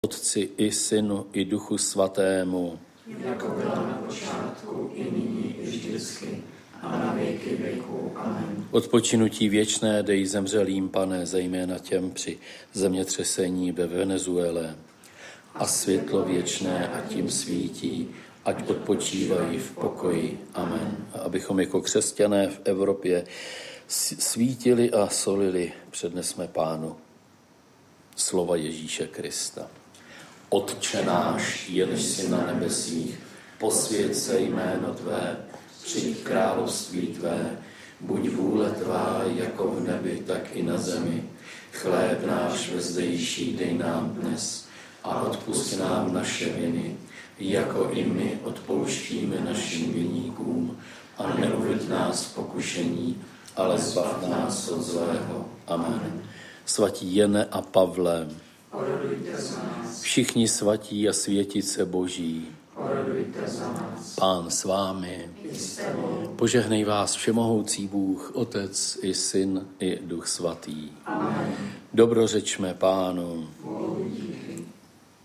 Otci i Synu i Duchu Svatému. Jako byla na počátku, i nyní, i vždycky, a na věky věků. Amen. Odpočinutí věčné dej zemřelým, Pane, zejména těm při zemětřesení ve Venezuele. A světlo věčné a tím svítí, ať odpočívají v pokoji. Amen. A abychom jako křesťané v Evropě svítili a solili, přednesme Pánu slova Ježíše Krista. Otče náš, jenž jsi na nebesích, posvěť se jméno tvé, přijď království tvé, buď vůle tvá jako v nebi, tak i na zemi. Chléb náš vezdejší dej nám dnes a odpusť nám naše viny, jako i my odpouštíme našim viníkům, a neuveď nás v pokušení, ale zbav nás od zlého. Amen. Svatí Jene a Pavle, Orodujte za nás. Všichni svatí a světice Boží, Orodujte za nás. Pán s vámi, I s tebou. požehnej vás všemohoucí Bůh, Otec i Syn i Duch Svatý. Amen. Dobrořečme Pánu. Bohu díky.